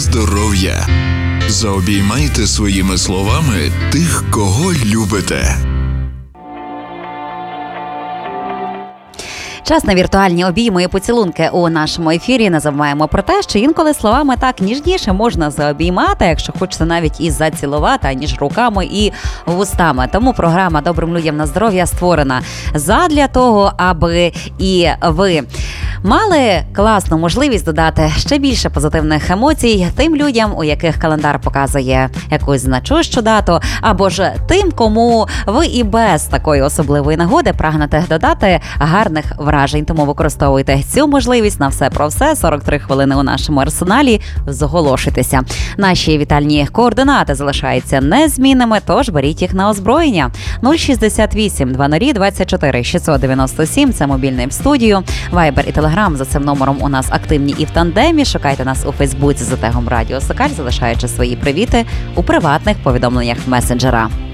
здоров'я. Заобіймайте своїми словами тих, кого любите. Час на віртуальні обійми і поцілунки у нашому ефірі. Називаємо про те, що інколи словами так ніжніше можна заобіймати, якщо хочеться навіть і зацілувати, аніж руками і вустами. Тому програма «Добрим людям на здоров'я» створена задля того, аби і ви мали класну можливість додати ще більше позитивних емоцій тим людям, у яких календар показує якусь значущу дату, або ж тим, кому ви і без такої особливої нагоди прагнете додати гарних вражень. Тому використовуйте цю можливість на все про все. 43 хвилини у нашому арсеналі. Зголошуйтеся. Наші вітальні координати залишаються незмінними, тож беріть їх на озброєння. 068 00 24 697 – це мобільний в студію. Вайбер і Телеграм за цим номером у нас активні і в тандемі. Шукайте нас у Фейсбуці за тегом Радіо Сокаль, залишаючи свої привіти у приватних повідомленнях месенджера.